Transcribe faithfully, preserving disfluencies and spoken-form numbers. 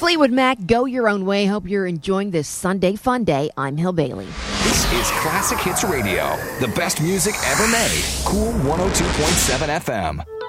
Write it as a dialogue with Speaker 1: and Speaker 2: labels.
Speaker 1: Fleetwood Mac, Go Your Own Way. Hope you're enjoying this Sunday fun day. I'm Hill Bailey.
Speaker 2: This is Classic Hits Radio, the best music ever made. Cool one oh two point seven F M.